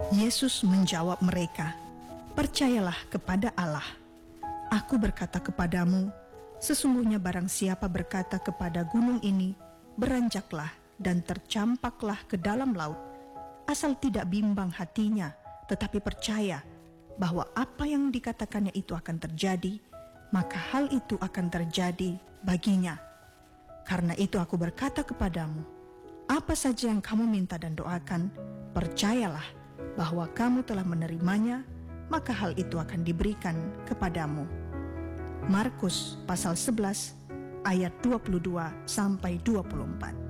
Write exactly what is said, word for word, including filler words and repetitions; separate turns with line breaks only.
Yesus menjawab mereka, "Percayalah kepada Allah. Aku berkata kepadamu, sesungguhnya barang siapa berkata kepada gunung ini, beranjaklah dan tercampaklah ke dalam laut, asal tidak bimbang hatinya, tetapi percaya bahwa apa yang dikatakannya itu akan terjadi, maka hal itu akan terjadi baginya. Karena itu aku berkata kepadamu, apa saja yang kamu minta dan doakan, percayalah bahwa kamu telah menerimanya, maka hal itu akan diberikan kepadamu." Markus pasal sebelas ayat dua puluh dua sampai dua puluh empat.